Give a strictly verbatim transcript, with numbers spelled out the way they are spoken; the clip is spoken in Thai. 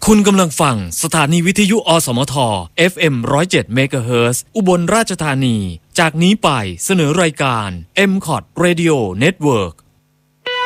คุณกำลังฟังสถานีวิทยุอสมท เอฟ เอ็ม หนึ่งศูนย์เจ็ด เมกะเฮิรตซ์ อุบลราชธานีจากนี้ไปเสนอรายการ เอ็ม ซี โอ ที Radio Network